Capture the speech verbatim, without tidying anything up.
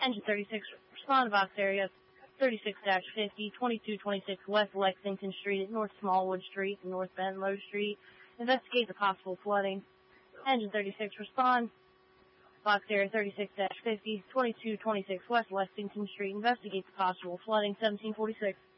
Engine thirty-six, respond to box area thirty-six dash fifty, twenty-two twenty-six West Lexington Street, North Smallwood Street, and North Benlow Street. Investigate the possible flooding. Engine thirty-six, respond. Box area thirty-six dash fifty, twenty-two twenty-six West Lexington Street. Investigate the possible flooding. seventeen forty-six.